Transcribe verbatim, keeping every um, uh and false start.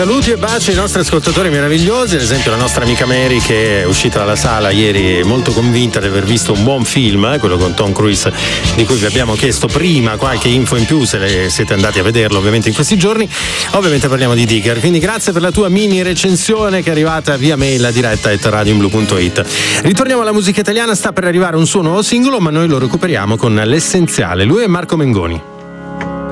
Saluti e baci ai nostri ascoltatori meravigliosi, ad esempio la nostra amica Mary che è uscita dalla sala ieri molto convinta di aver visto un buon film, eh, quello con Tom Cruise, di cui vi abbiamo chiesto prima qualche info in più se le siete andati a vederlo ovviamente in questi giorni. Ovviamente parliamo di Digger, quindi grazie per la tua mini recensione che è arrivata via mail a diretta at radioblu punto it. Ritorniamo alla musica italiana, sta per arrivare un suo nuovo singolo ma noi lo recuperiamo con L'essenziale, lui è Marco Mengoni.